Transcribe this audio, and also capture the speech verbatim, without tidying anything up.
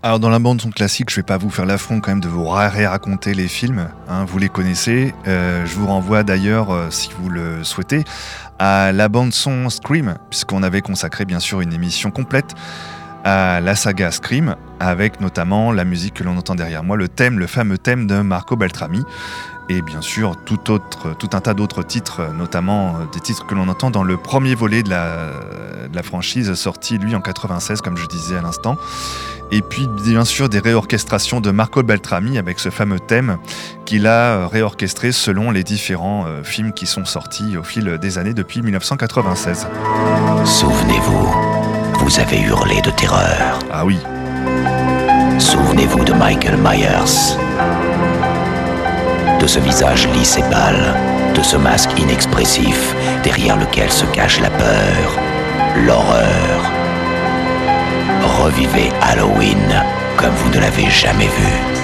Alors dans la bande son classique, je vais pas vous faire l'affront quand même de vous ré-raconter les films, hein, vous les connaissez. Euh, je vous renvoie d'ailleurs, euh, si vous le souhaitez, à la bande son Scream, puisqu'on avait consacré bien sûr une émission complète à la saga Scream, avec notamment la musique que l'on entend derrière moi, le thème, le fameux thème de Marco Beltrami, et bien sûr tout, autre, tout un tas d'autres titres, notamment des titres que l'on entend dans le premier volet de la, de la franchise, sorti lui en quatre-vingt-seize, comme je disais à l'instant. Et puis bien sûr des réorchestrations de Marco Beltrami avec ce fameux thème qu'il a réorchestré selon les différents euh, films qui sont sortis au fil des années depuis dix-neuf cent quatre-vingt-seize. Souvenez-vous, vous avez hurlé de terreur. Ah oui. Souvenez-vous de Michael Myers, de ce visage lisse et pâle, de ce masque inexpressif derrière lequel se cache la peur, l'horreur. Revivez Halloween comme vous ne l'avez jamais vu.